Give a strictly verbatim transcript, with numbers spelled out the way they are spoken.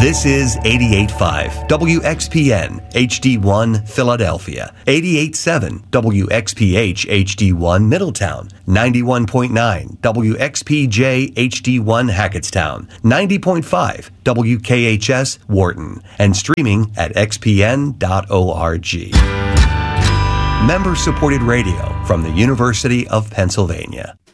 This is eighty-eight point five W X P N H D one Philadelphia, eighty-eight point seven W X P H H D one Middletown, ninety-one point nine W X P J H D one Hackettstown, ninety point five W K H S Wharton, and streaming at x p n dot org. Member-supported radio from the University of Pennsylvania.